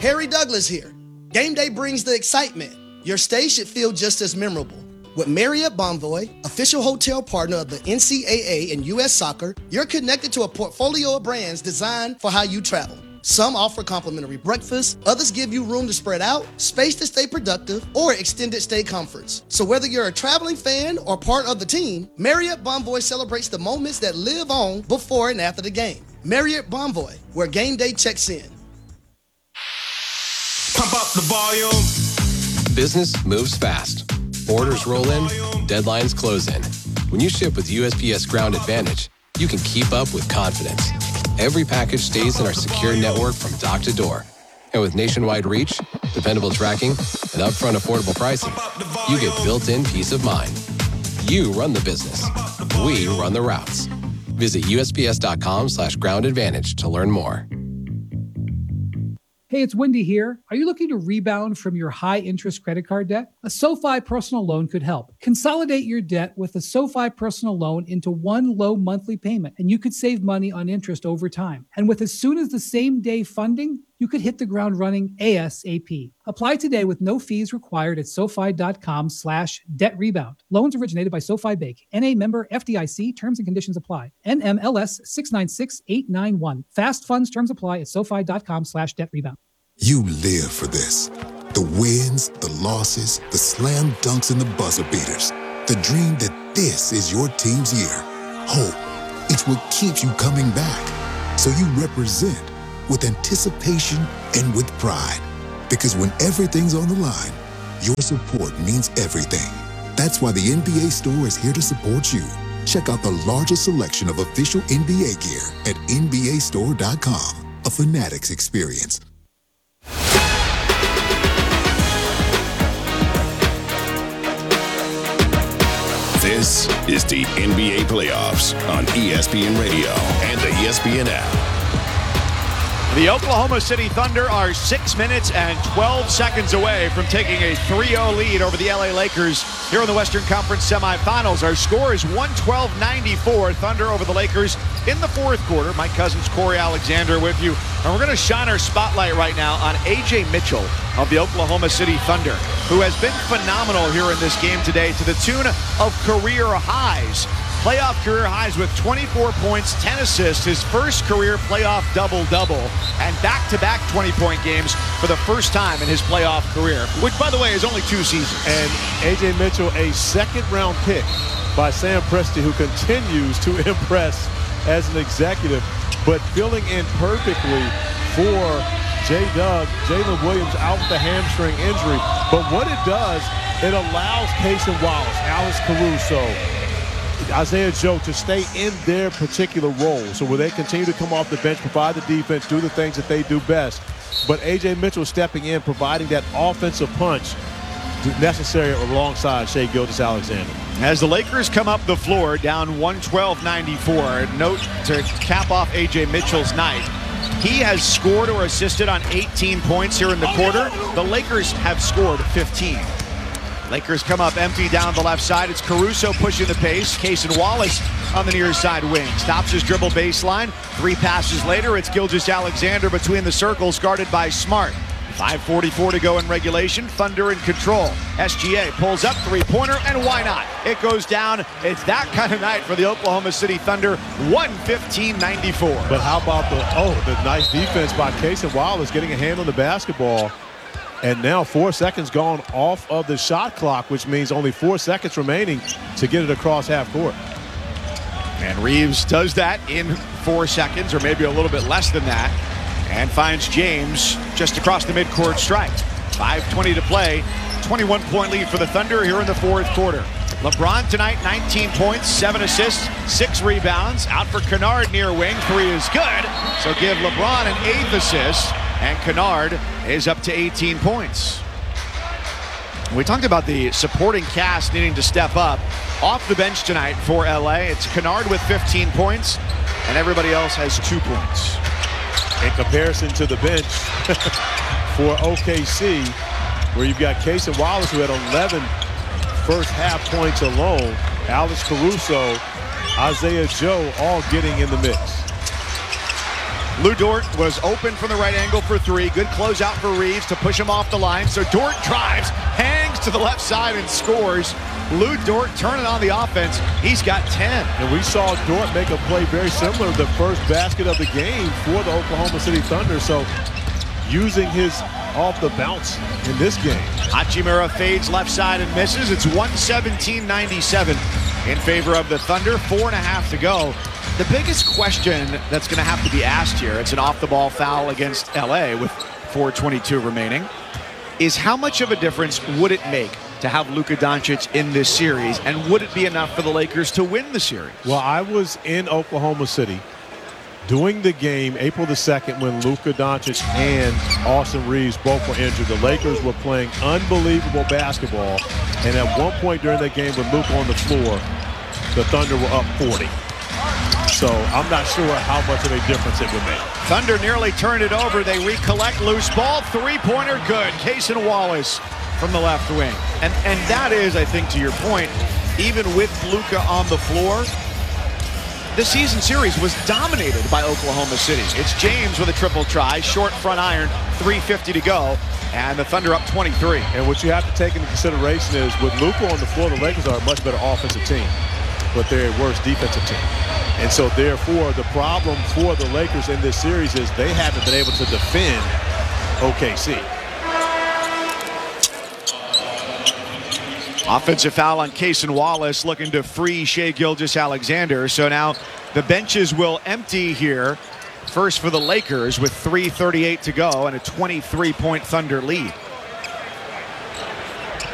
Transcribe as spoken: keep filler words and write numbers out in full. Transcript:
Harry Douglas here. Game day brings the excitement. Your stay should feel just as memorable. With Marriott Bonvoy, official hotel partner of the N C double A and U S Soccer, you're connected to a portfolio of brands designed for how you travel. Some offer complimentary breakfast, others give you room to spread out, space to stay productive, or extended stay comforts. So whether you're a traveling fan or part of the team, Marriott Bonvoy celebrates the moments that live on before and after the game. Marriott Bonvoy, where game day checks in. Pump up the volume. Business moves fast. Orders roll in, deadlines close in. When you ship with U S P S Ground Advantage, you can keep up with confidence. Every package stays in our secure network from dock to door. And with nationwide reach, dependable tracking, and upfront affordable pricing, you get built-in peace of mind. You run the business. We run the routes. Visit U S P S dot com slash ground advantage to learn more. Hey, it's Wendy here. Are you looking to rebound from your high-interest credit card debt? A SoFi personal loan could help. Consolidate your debt with a SoFi personal loan into one low monthly payment, and you could save money on interest over time. And with as soon as the same day funding, you could hit the ground running ASAP. Apply today with no fees required at SoFi.com slash debt rebound. Loans originated by SoFi Bank. N A member F D I C. Terms and conditions apply. N M L S six nine six eight nine one. Fast funds terms apply at SoFi.com slash debt rebound. You live for this. The wins, the losses, the slam dunks, and the buzzer beaters. The dream that this is your team's year. Hope. It's what keeps you coming back. So you represent with anticipation and with pride. Because when everything's on the line, your support means everything. That's why the N B A store is here to support you. Check out the largest selection of official N B A gear at N B A store dot com. A Fanatics experience. This is the N B A Playoffs on E S P N Radio and the E S P N app. The Oklahoma City Thunder are six minutes and twelve seconds away from taking a three oh lead over the L A Lakers here in the Western Conference semifinals. Our score is one twelve ninety-four. Thunder over the Lakers in the fourth quarter. Mike Cousins, Corey Alexander with you. And we're going to shine our spotlight right now on A J Mitchell of the Oklahoma City Thunder, who has been phenomenal here in this game today to the tune of career highs. Playoff career highs with twenty-four points, ten assists, his first career playoff double-double, and back-to-back twenty-point games for the first time in his playoff career, which, by the way, is only two seasons. And A J Mitchell, a second-round pick by Sam Presti, who continues to impress as an executive, but filling in perfectly for J-Dub. Jalen Williams out with a hamstring injury. But what it does, it allows Cason Wallace, Alex Caruso, Isaiah Joe to stay in their particular role. So where they continue to come off the bench, provide the defense, do the things that they do best. But A J Mitchell stepping in, providing that offensive punch necessary alongside Shai Gilgeous-Alexander. As the Lakers come up the floor down one twelve ninety-four, note to cap off A J Mitchell's night. He has scored or assisted on eighteen points here in the quarter. The Lakers have scored fifteen. Lakers come up empty down the left side. It's Caruso pushing the pace. Cason Wallace on the near side wing. Stops his dribble baseline. Three passes later, it's Gilgeous-Alexander between the circles, guarded by Smart. five forty-four to go in regulation. Thunder in control. S G A pulls up three-pointer, and why not? It goes down. It's that kind of night for the Oklahoma City Thunder. one fifteen ninety-four. But how about the, oh, the nice defense by Cason Wallace getting a hand on the basketball. And now four seconds gone off of the shot clock, which means only four seconds remaining to get it across half court. And Reeves does that in four seconds, or maybe a little bit less than that, and finds James just across the midcourt stripe. five twenty to play. twenty-one point lead for the Thunder here in the fourth quarter. LeBron tonight, nineteen points, seven assists, six rebounds. Out for Kennard near wing. Three is good. So give LeBron an eighth assist. And Kennard is up to eighteen points. We talked about the supporting cast needing to step up. Off the bench tonight for L A, it's Kennard with fifteen points, and everybody else has two points. In comparison to the bench for O K C, where you've got Cason Wallace, who had eleven first half points alone. Alex Caruso, Isaiah Joe, all getting in the mix. Lou Dort was open from the right angle for three. Good closeout for Reeves to push him off the line. So Dort drives, hangs to the left side and scores. Lou Dort turning on the offense. He's got ten. And we saw Dort make a play very similar to the first basket of the game for the Oklahoma City Thunder. So using his off the bounce in this game. Hachimura fades left side and misses. It's one seventeen ninety-seven in favor of the Thunder. Four and a half to go. The biggest question that's going to have to be asked here, it's an off-the-ball foul against L A with four twenty-two remaining, is how much of a difference would it make to have Luka Doncic in this series, and would it be enough for the Lakers to win the series? Well, I was in Oklahoma City doing the game April the second when Luka Doncic and Austin Reeves both were injured. The Lakers were playing unbelievable basketball, and at one point during that game with Luka on the floor, the Thunder were up forty. So I'm not sure how much of a difference it would make. Thunder nearly turned it over. They recollect loose ball. Three-pointer good. Cason Wallace from the left wing. And and that is, I think, to your point, even with Luka on the floor, the season series was dominated by Oklahoma City. It's James with a triple try, short front iron, three fifty to go, and the Thunder up twenty-three. And what you have to take into consideration is with Luka on the floor, the Lakers are a much better offensive team, but they're a worse defensive team. And so therefore, the problem for the Lakers in this series is they haven't been able to defend O K C. Offensive foul on Cason Wallace, looking to free Shai Gilgeous-Alexander. So now the benches will empty here. First for the Lakers with three thirty-eight to go and a twenty-three point Thunder lead.